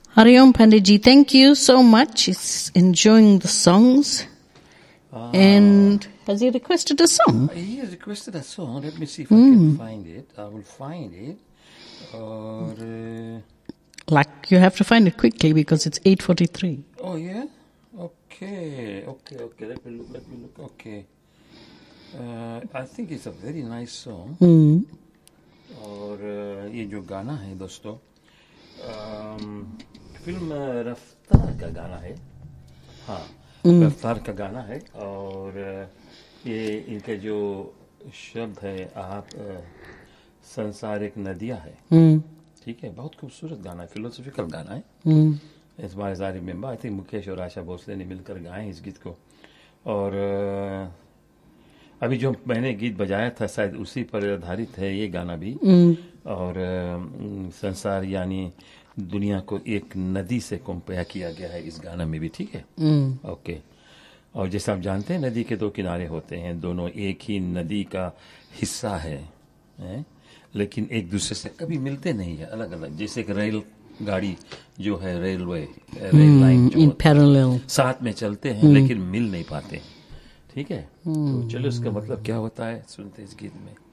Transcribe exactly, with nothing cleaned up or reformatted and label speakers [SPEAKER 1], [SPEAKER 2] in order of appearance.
[SPEAKER 1] Hariom Panditji, thank you so much. He's enjoying the songs. Ah. And has he requested a song?
[SPEAKER 2] He has requested a song. Let me see if mm. I can find it. I will find it. Or, uh,
[SPEAKER 1] like, you have to find it quickly because it's eight forty-three.
[SPEAKER 2] Oh, yeah? Okay, okay, okay. Let me look, let me look. Okay. Uh, I think it's a very nice song.
[SPEAKER 1] Mm.
[SPEAKER 2] और ये जो गाना है दोस्तों film रफ्तार का गाना है. हाँ, mm. रफ्तार का गाना है. और ये इनके जो शब्द है आप संसार एक नदियाँ है.
[SPEAKER 1] mm.
[SPEAKER 2] ठीक है, बहुत खूबसूरत गाना है, फिलोसॉफिकल गाना है.
[SPEAKER 1] mm.
[SPEAKER 2] इस बार I remember I think Mukesh और आशा भोसले ने मिलकर गाए इस गीत को. और अभी जो मैंने गीत बजाया था शायद उसी पर आधारित है ये गाना भी.
[SPEAKER 1] mm.
[SPEAKER 2] और संसार यानी दुनिया को एक नदी से कंपेयर किया गया है इस गाना में भी. ठीक है.
[SPEAKER 1] mm.
[SPEAKER 2] ओके. और जैसे आप जानते हैं नदी के दो किनारे होते हैं, दोनों एक ही नदी का हिस्सा है, है? लेकिन एक दूसरे से कभी मिलते नहीं है, अलग अलग. जैसे एक रेल गाड़ी जो है, रेलवे रेल लाइन जो
[SPEAKER 1] पैरेलल
[SPEAKER 2] साथ में चलते हैं लेकिन मिल नहीं पाते. ठीक है. तो चलो इसका मतलब क्या होता है सुनते इस गीत में.